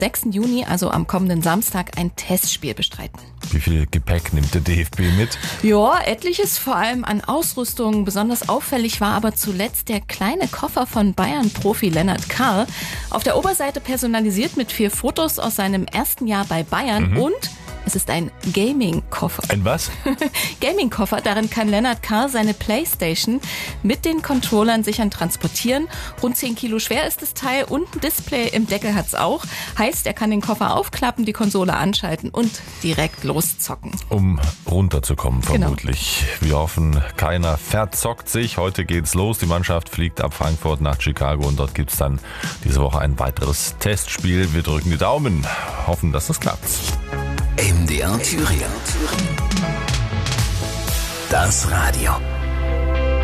6. Juni, also am kommenden Samstag, ein Testspiel bestreiten. Wie viel Gepäck nimmt der DFB mit? Ja, etliches, vor allem an Ausrüstung. Besonders auffällig war aber zuletzt der kleine Koffer von Bayern-Profi Lennart Karl. Auf der Oberseite personalisiert mit 4 Fotos aus seinem ersten Jahr bei Bayern und es ist ein Gaming-Koffer. Ein was? Gaming-Koffer, darin kann Lennart Karl seine Playstation mit den Controllern sichern transportieren. Rund 10 Kilo schwer ist das Teil und ein Display im Deckel hat's auch. Heißt, er kann den Koffer aufklappen, die Konsole anschalten und direkt loszocken. Um runterzukommen vermutlich. Genau. Wir hoffen, keiner verzockt sich. Heute geht's los. Die Mannschaft fliegt ab Frankfurt nach Chicago und dort gibt's dann diese Woche ein weiteres Testspiel. Wir drücken die Daumen, hoffen, dass das klappt. MDR Thüringen. Das Radio.